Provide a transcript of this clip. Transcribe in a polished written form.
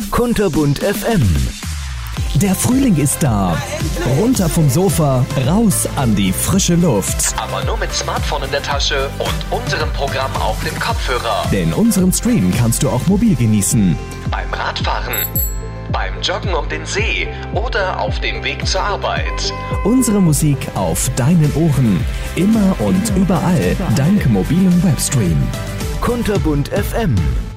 Kunterbunt FM. Der Frühling ist da. Runter vom Sofa, raus an die frische Luft. Aber nur mit Smartphone in der Tasche und unserem Programm auf dem Kopfhörer. Denn unseren Stream kannst du auch mobil genießen. Beim Radfahren, beim Joggen um den See oder auf dem Weg zur Arbeit. Unsere Musik auf deinen Ohren. Immer und überall dank mobilem Webstream. Kunterbunt FM.